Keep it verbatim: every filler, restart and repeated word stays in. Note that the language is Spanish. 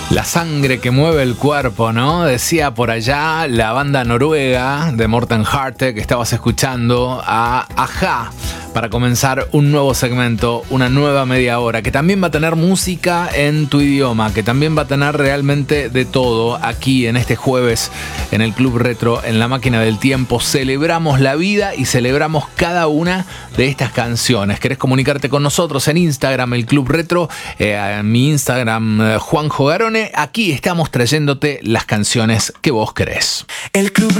La sangre que mueve el cuerpo, ¿no? Decía por allá la banda noruega de Morten Harket que estabas escuchando a A-ha para comenzar un nuevo segmento, una nueva media hora, que también va a tener música en tu idioma, que también va a tener realmente de todo aquí en este jueves en el Club Retro, en la máquina del tiempo. Celebramos la vida y celebramos cada una de estas canciones. ¿Querés comunicarte con nosotros en Instagram, el Club Retro? Eh, en mi Instagram, eh, Juanjo Garone. Aquí estamos trayéndote las canciones que vos querés. El Club